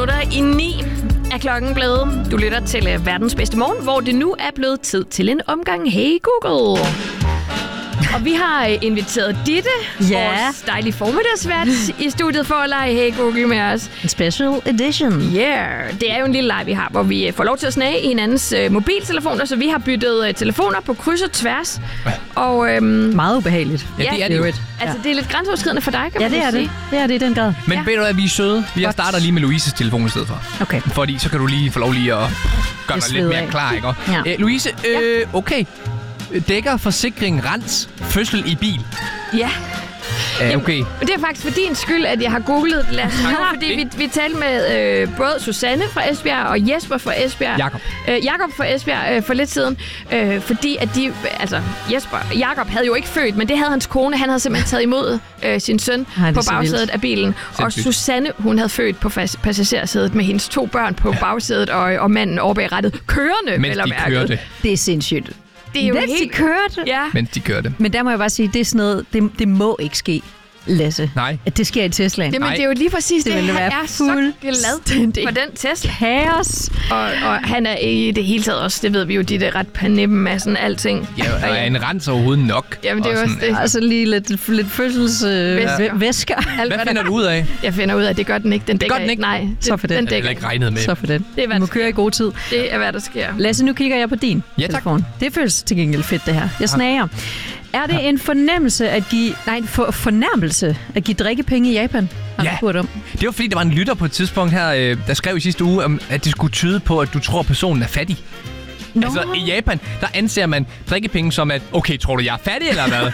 minutter i 9 er klokken blevet. Du lytter til verdens bedste morgen, hvor det nu er blevet tid til en omgang Hey Google. Og vi har inviteret Ditte, vores dejlige formiddagsvært, i studiet for at lege Hey Google med os. En special edition. Yeah, det er jo en lille leg, vi har, hvor vi får lov til at snage i hinandens mobiltelefoner, så vi har byttet telefoner på kryds og tværs. Og, meget ubehageligt. Ja, det er det jo. Altså, det er lidt grænseoverskridende for dig, kan man sige. Ja, det er det i den grad. Men ved du hvad, vi er søde. Jeg starter lige med Louises telefon i stedet for. Okay. Fordi så kan du lige få lov lige at gøre dig lidt mere klar, ikke? Ja. Louise, okay. Dækker forsikring Rens fødsel i bil? Ja. Okay. Jamen, det er faktisk for din skyld, at jeg har googlet det. Fordi vi talte med både Susanne fra Esbjerg og Jesper fra Esbjerg. Jakob fra Esbjerg for lidt siden. Fordi at Jakob havde jo ikke født, men det havde hans kone. Han havde simpelthen taget imod sin søn på bagsædet af bilen. Og Susanne, hun havde født på passagersædet med hendes 2 børn på bagsædet og manden over bag rattet kørende. Mens de kørte. Det er sindssygt. Det er jo mens de kørte? Ja. Mens de kørte. Men der må jeg bare sige, det er sådan noget, det må ikke ske, Lasse. Nej. At det sker i Teslaen. Men det er jo lige præcis det. Han er så glad for den Tesla. Kaos. Og han er i det hele taget også, det ved vi jo, de der ret panippen med sådan alting. Ja, og er en Rens overhovedet nok? Jamen, det er også det. Altså lige lidt fødselsvæsker. Hvad finder du ud af? Jeg finder ud af, at det gør den ikke. Den dækker ikke? Nej, så for den. Den dækker ikke regnet med. Så for den. Det er, hvad du må køre i god tid. Det er, hvad der sker. Lasse, nu kigger jeg på din telefon. Det føles til gengæld fedt, det her. Jeg snager. Er det en fornemmelse at give... Nej, fornærmelse at give drikkepenge i Japan? Det var fordi, der var en lytter på et tidspunkt her, der skrev i sidste uge, at det skulle tyde på, at du tror, at personen er fattig. No. Altså, i Japan, der anser man drikkepenge som, at okay, tror du, jeg er fattig, eller hvad?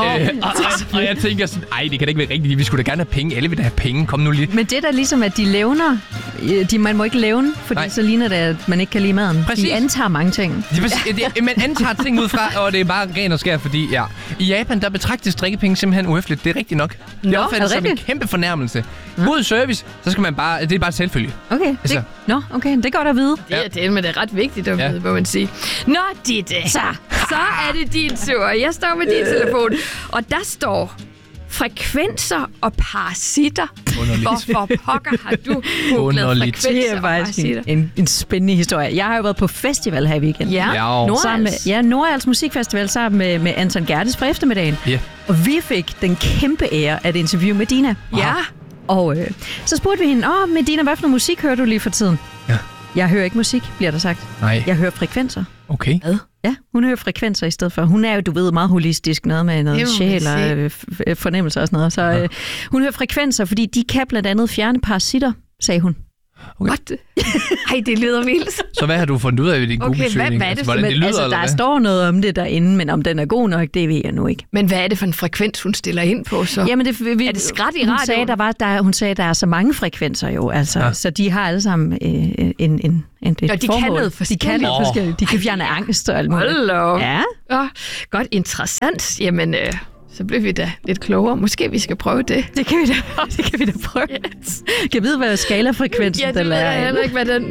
Og jeg tænker sådan, ej, det kan da ikke være rigtigt. Vi skulle da gerne have penge. Alle vil da have penge. Kom nu lidt. Men det er da ligesom, at de levner. Man må ikke levne, fordi så ligner det, at man ikke kan lide maden. Præcis. De antager mange ting. Man antager ting ud fra, og det er bare ren og skær, fordi i Japan, der betragtes drikkepenge simpelthen uhøfligt. Det er rigtigt nok. Det er opfattet som en kæmpe fornærmelse. God service, så skal man bare... Det er bare selvfølge. Okay. Altså. Okay, det er godt at vide. Det er ret vigtigt at vide, må man sige. Nå, Ditte. Så er det din tur. Jeg står med din telefon, og der står frekvenser og parasitter. Hvorfor pokker har du googlet frekvenser og parasitter? En spændende historie. Jeg har jo været på festival her i weekenden. Ja, Nordals Musikfestival sammen med Anton Gerdes fra eftermiddagen. Yeah. Og vi fik den kæmpe ære af et interview med Dina. Ja. Og så spurgte vi hende, Medina, hvad for noget musik hører du lige for tiden? Ja. Jeg hører ikke musik, bliver der sagt. Nej. Jeg hører frekvenser. Okay. Hvad? Ja, hun hører frekvenser i stedet for. Hun er jo, du ved, meget holistisk, noget med noget sjæl og fornemmelser og sådan noget. Så hun hører frekvenser, fordi de kan blandt andet fjerne parasitter, sagde hun. Okay. What? Ej, det lyder vildt. Så hvad har du fundet ud af i din Google-søgning? Hvad er det for? Hvordan det lyder, altså, der står noget om det derinde, men om den er god nok, det ved jeg nu ikke. Men hvad er det for en frekvens, hun stiller ind på så? Jamen, er det skrat i radioen? Hun sagde, der er så mange frekvenser jo, altså, så de har alle sammen et de formål. Kan noget forskelligt. De kan fjerne angst og alt muligt. Ja. Godt, interessant. Jamen, så bliver vi da lidt klogere. Måske vi skal prøve det. Det kan vi da prøve. Yes. Kan jeg vide, hvad skalafrekvensen det ved jeg heller ikke, hvad den